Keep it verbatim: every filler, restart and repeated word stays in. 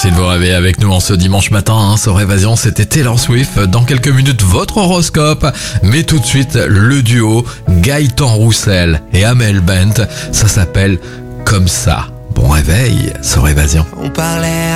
Merci de vous réveiller avec nous en ce dimanche matin. Hein, sur Évasion, c'était Taylor Swift. Dans quelques minutes, votre horoscope. Mais tout de suite, le duo Gaëtan Roussel et Amel Bent. Ça s'appelle Comme ça. Bon réveil sur Évasion. On parlait